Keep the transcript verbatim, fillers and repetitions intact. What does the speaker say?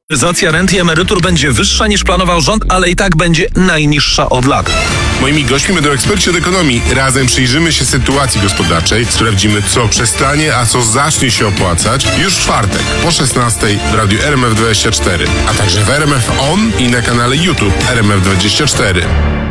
Waloryzacja rent i emerytur będzie wyższa niż planował rząd, ale i tak będzie najniższa od lat. Moimi gośćmi będą eksperci od ekonomii. Razem przyjrzymy się sytuacji gospodarczej, sprawdzimy, co przestanie, a co zacznie się opłacać już w czwartek po szesnastej w radiu R M F dwadzieścia cztery, a także w R M F On i na kanale YouTube R M F dwadzieścia cztery.